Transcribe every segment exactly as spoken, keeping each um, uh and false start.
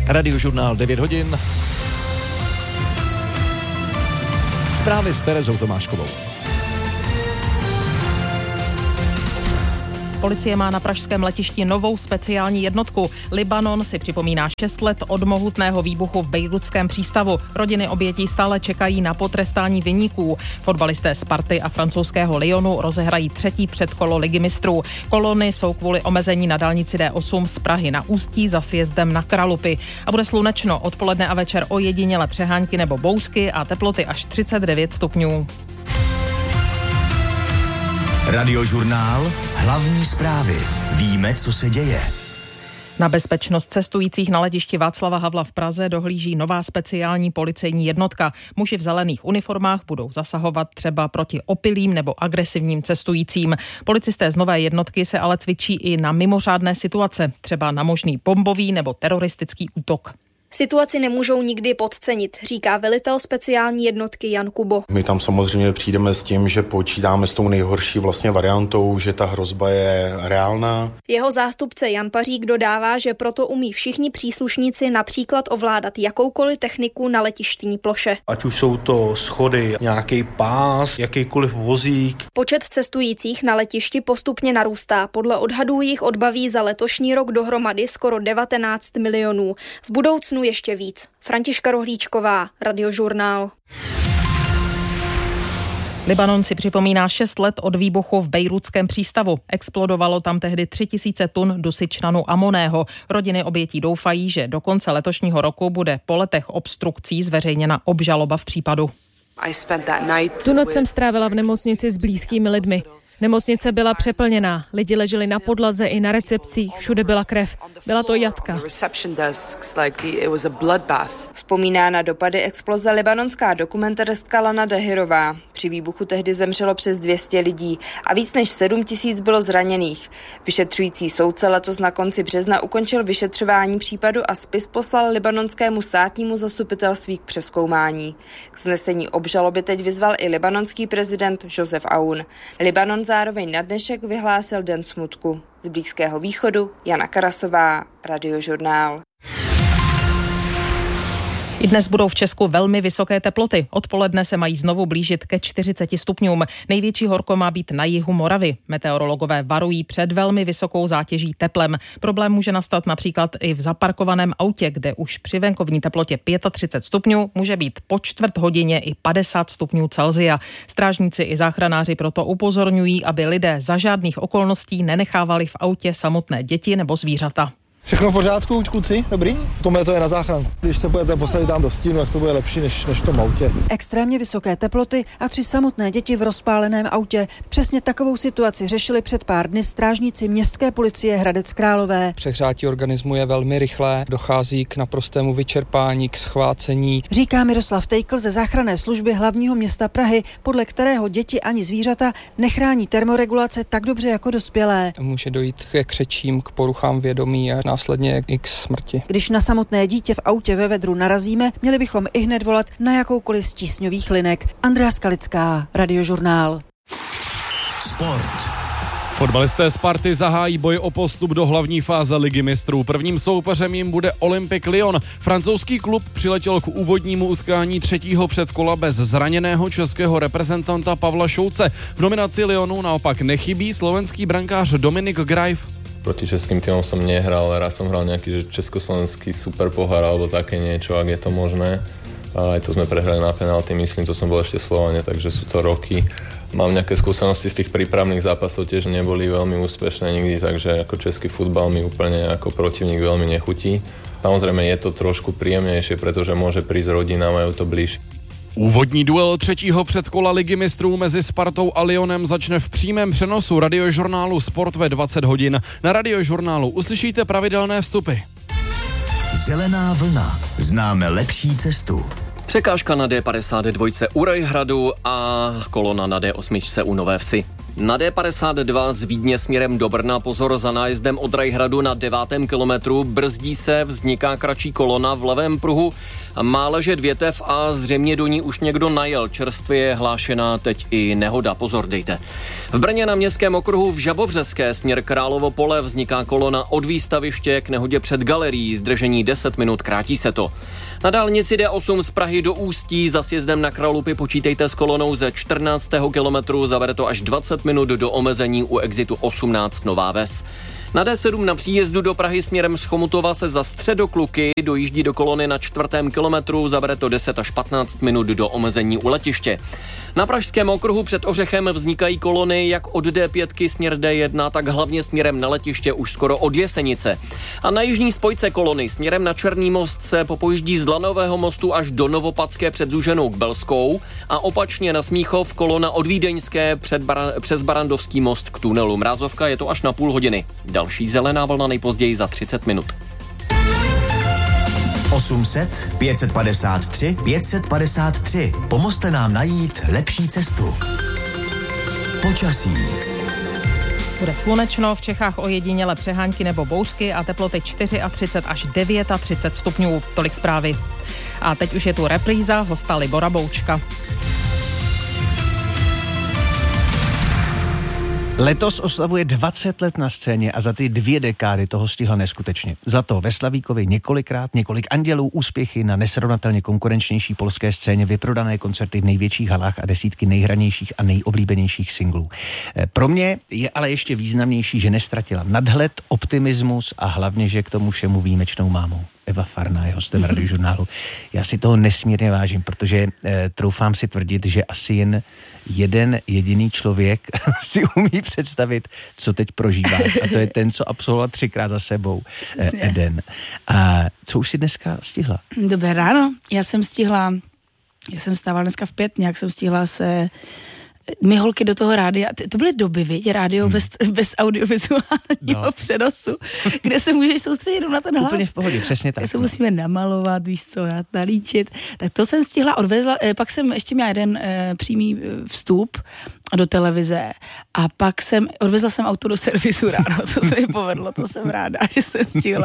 Radiožurnál devět hodin. Zprávy s Terezou Tomáškovou. Policie má na pražském letišti novou speciální jednotku. Libanon si připomíná šest let od mohutného výbuchu v bejrutském přístavu. Rodiny obětí stále čekají na potrestání viníků. Fotbalisté Sparty a francouzského Lyonu rozehrají třetí předkolo Ligy mistrů. Kolony jsou kvůli omezení na dálnici D osm z Prahy na Ústí za sjezdem na Kralupy. A bude slunečno, odpoledne a večer ojediněle přehánky nebo bouřky a teploty až třicet devět stupňů. Radiožurnál, hlavní zprávy. Víme, co se děje. Na bezpečnost cestujících na letišti Václava Havla v Praze dohlíží nová speciální policejní jednotka. Muži v zelených uniformách budou zasahovat třeba proti opilým nebo agresivním cestujícím. Policisté z nové jednotky se ale cvičí i na mimořádné situace, třeba na možný bombový nebo teroristický útok. Situaci nemůžou nikdy podcenit, říká velitel speciální jednotky Jan Kubo. My tam samozřejmě přijdeme s tím, že počítáme s tou nejhorší vlastně variantou, že ta hrozba je reálná. Jeho zástupce Jan Pařík dodává, že proto umí všichni příslušníci například ovládat jakoukoliv techniku na letištní ploše. Ať už jsou to schody, nějaký pás, jakýkoliv vozík. Počet cestujících na letišti postupně narůstá. Podle odhadů jich odbaví za letošní rok dohromady skoro devatenáct milionů. V budoucnu ještě víc. Františka Rohlíčková, Radiožurnál. Libanon si připomíná šest let od výbuchu v bejrutském přístavu. Explodovalo tam tehdy tři tisíce tun dusičnanu amonného. Rodiny obětí doufají, že do konce letošního roku bude po letech obstrukcí zveřejněna obžaloba v případu. Tu noc jsem strávila v nemocnici s blízkými lidmi. Nemocnice byla přeplněná, lidi leželi na podlaze i na recepcích, všude byla krev. Byla to jatka. Vzpomíná na dopady exploze libanonská dokumentaristka Lana Dehirová. Při výbuchu tehdy zemřelo přes dvě stě lidí a víc než sedm tisíc bylo zraněných. Vyšetřující soudce letos na konci března ukončil vyšetřování případu a spis poslal libanonskému státnímu zastupitelství k přezkoumání. K vznesení obžaloby teď vyzval i libanonský prezident Joseph Aoun. Libanon zároveň na dnešek vyhlásil den smutku. Z Blízkého východu Jana Karasová, Radiožurnál. I dnes budou v Česku velmi vysoké teploty. Odpoledne se mají znovu blížit ke čtyřiceti stupňům. Největší horko má být na jihu Moravy. Meteorologové varují před velmi vysokou zátěží teplem. Problém může nastat například i v zaparkovaném autě, kde už při venkovní teplotě třicet pět stupňů může být po čtvrt hodině i padesát stupňů Celsia. Strážníci i záchranáři proto upozorňují, aby lidé za žádných okolností nenechávali v autě samotné děti nebo zvířata. Všechno v pořádku, kluci? Dobrý? Tohle to je na záchranku. Když se budete postavit tam do stínu, tak to bude lepší než, než v tom autě. Extrémně vysoké teploty a tři samotné děti v rozpáleném autě. Přesně takovou situaci řešili před pár dny strážníci městské policie Hradec Králové. Přehřátí organismu je velmi rychlé, dochází k naprostému vyčerpání, k schvácení. Říká Miroslav Tejkl ze záchranné služby hlavního města Prahy, podle kterého děti ani zvířata nechrání termoregulace tak dobře jako dospělé. Může dojít ke křečím, k poruchám vědomí a následně i k smrti. Když na samotné dítě v autě ve vedru narazíme, měli bychom ihned volat na jakoukoliv z tísňových linek. Andrea Skalická, Radiožurnál. Sport. Fotbalisté Sparty zahájí boj o postup do hlavní fáze Ligy mistrů. Prvním soupeřem jim bude Olympique Lyon. Francouzský klub přiletěl k úvodnímu utkání třetího předkola bez zraněného českého reprezentanta Pavla Šouce. V nominaci Lyonu naopak nechybí slovenský brankář Dominik Grajf. Proti českým týmom som nehral, raz som hral nejaký že československý super pohár alebo také niečo, ak je to možné. A aj to sme prehrali na penalty, myslím, to som bol ešte v Slovane, takže sú to roky. Mám nejaké skúsenosti z tých prípravných zápasov, tiež neboli veľmi úspešné nikdy, takže ako český futbal mi úplne ako protivník veľmi nechutí. Samozrejme je to trošku príjemnejšie, pretože môže prísť rodina, majú to blíž. Úvodní duel třetího předkola Ligy mistrů mezi Spartou a Lyonem začne v přímém přenosu radiožurnálu Sport ve dvacet hodin. Na radiožurnálu uslyšíte pravidelné vstupy. Zelená vlna. Známe lepší cestu. Překážka na D padesát dva u Rajhradu a kolona na D osm u Nové Vsi. Na D padesát dva z Vídně směrem do Brna pozor za nájezdem od Rajhradu na devátém kilometru. Brzdí se, vzniká kratší kolona v levém pruhu. Má ležet větev a zřejmě do ní už někdo najel. Čerstvě je hlášená teď i nehoda. Pozor dejte. V Brně na Městském okruhu v Žabovřeské směr Královo Pole vzniká kolona od výstaviště k nehodě před galerií. Zdržení deset minut, krátí se to. Na dálnici D osm z Prahy do Ústí za sjezdem na Kralupy počítejte s kolonou ze čtrnáctého kilometru, zabere to až dvacet minut do omezení u exitu osmnáct Nová Ves. Na D sedm na příjezdu do Prahy směrem z Chomutova se za Středokluky dojíždí do kolony na čtvrtém kilometru, zabere to deset až patnáct minut do omezení u letiště. Na Pražském okruhu před Ořechem vznikají kolony jak od D pět směr D jedna, tak hlavně směrem na letiště už skoro od Jesenice. A na jižní spojce kolony směrem na Černý most se popojíždí z Lanového mostu až do Novopadské před Zúženou k Belskou a opačně na Smíchov kolona od Vídeňské před Bara- přes Barandovský most k tunelu. Mrázovka je to až na půl hodiny. Další zelená vlna nejpozději za třicet minut. osm set, pět set padesát tři, pět set padesát tři. Pomozte nám najít lepší cestu. Počasí. Bude slunečno, v Čechách ojediněle přehánky nebo bouřky a teploty třicet čtyři až třicet devět stupňů. Tolik zprávy. A teď už je tu repríza, hosta Libora Boučka. Letos oslavuje dvacet let na scéně a za ty dvě dekády toho stihla neskutečně. Za to ve Slavíkovi několikrát, několik andělů, úspěchy na nesrovnatelně konkurenčnější polské scéně, vyprodané koncerty v největších halách a desítky nejhranějších a nejoblíbenějších singlů. Pro mě je ale ještě významnější, že nestratila nadhled, optimismus a hlavně, že k tomu všemu výjimečnou mámou. Eva Farná je hostem Radiožurnálu. Já si toho nesmírně vážím, protože e, troufám si tvrdit, že asi jen jeden jediný člověk si umí představit, co teď prožívá. A to je ten, co absolvoval třikrát za sebou e, Eden. A co už si dneska stihla? Dobré ráno. Já jsem stihla, já jsem stávala dneska v pět, nějak jsem stihla se my holky do toho rádia, to byly doby, viď, rádio hmm. bez, bez audiovizuálního no. přenosu, kde se můžeš soustředit jenom na ten hlas. Úplně v pohodě, přesně tak. Tak se musíme namalovat, víš co, nalíčit. Tak to jsem stihla, odvezla, pak jsem ještě měla jeden e, přímý vstup do televize a pak jsem, odvezla jsem auto do servisu ráno, to se mi povedlo, to jsem ráda, že jsem stihla.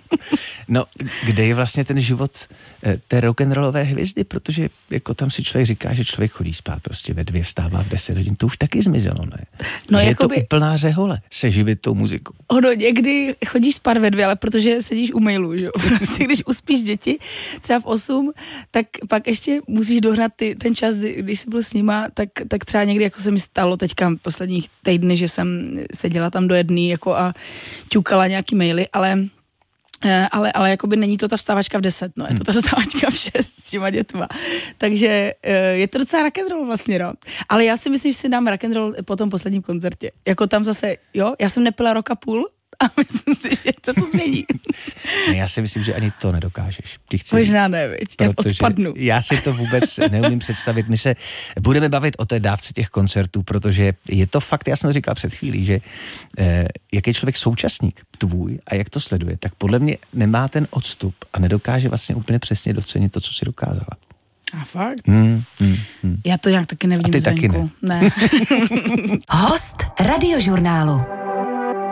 No, kde je vlastně ten život e, té rock'n'rollové hvězdy, protože jako tam si člověk říká, že člověk chodí spát prostě ve dvě, vstává v deset hodin, to už taky zmizelo, ne? No, je jakoby, to úplná řehole, se živit tou muzikou. Ono, někdy chodíš spát ve dvě, ale protože sedíš u mailu, že jo? Prostě když uspíš děti třeba v osm, tak pak ještě musíš dohnat ty, ten čas, když jsi byl s nima, tak, tak třeba někdy, jako se mi stalo teďka posledních týdny, že jsem seděla tam do jedný jako a ťukala nějaký maily, ale Ale, ale jakoby není to ta vstávačka v deset, no, je to ta vstávačka v šest s těma dětma. Takže je to docela rock'n'roll vlastně, no. Ale já si myslím, že si dám rock'n'roll po tom posledním koncertě. Jako tam zase, jo, já jsem nepila rok a půl a myslím si, že to to změní. Ne, já si myslím, že ani to nedokážeš. Možná ne, viď, já odpadnu. Já si to vůbec neumím představit. My se budeme bavit o té dávce těch koncertů, protože je to fakt, já jsem to říkal před chvílí, že eh, jak je člověk současník tvůj a jak to sleduje, tak podle mě nemá ten odstup a nedokáže vlastně úplně přesně docenit to, co si dokázala. A fakt? Hmm, hmm, hmm. Já to nějak taky nevidím a ty zvenku. taky ne. ne. Host Radiožurnálu.